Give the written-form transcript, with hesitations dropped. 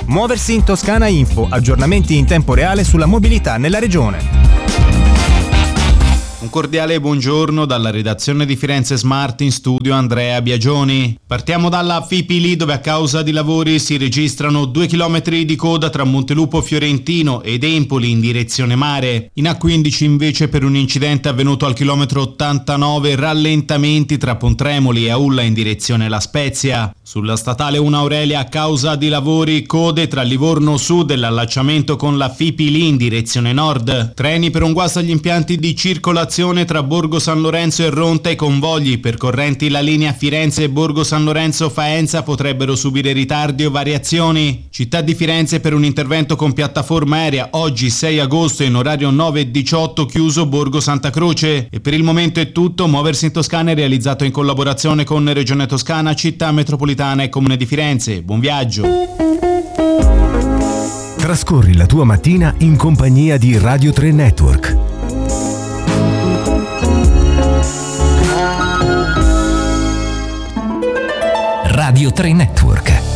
Muoversi in Toscana Info, aggiornamenti in tempo reale sulla mobilità nella regione. Un cordiale buongiorno dalla redazione di Firenze Smart, in studio Andrea Biagioni. Partiamo dalla Fipili, dove a causa di lavori si registrano 2 chilometri di coda tra Montelupo Fiorentino ed Empoli in direzione mare. In A15 invece, per un incidente avvenuto al chilometro 89, rallentamenti tra Pontremoli e Aulla in direzione La Spezia. Sulla statale 1 Aurelia, a causa di lavori, code tra Livorno Sud e l'allacciamento con la Fipili in direzione nord. Treni per un guasto agli impianti di circolazione tra Borgo San Lorenzo e Ronta. I convogli percorrenti la linea Firenze e Borgo San Lorenzo Faenza potrebbero subire ritardi o variazioni. Città di Firenze, per un intervento con piattaforma aerea, oggi 6 agosto in orario 9:18 chiuso Borgo Santa Croce. E per il momento è tutto. Muoversi in Toscana è realizzato in collaborazione con Regione Toscana, Città Metropolitana e Comune di Firenze. Buon viaggio. Trascorri la tua mattina in compagnia di Radio 3 Network. Radio 3 Network.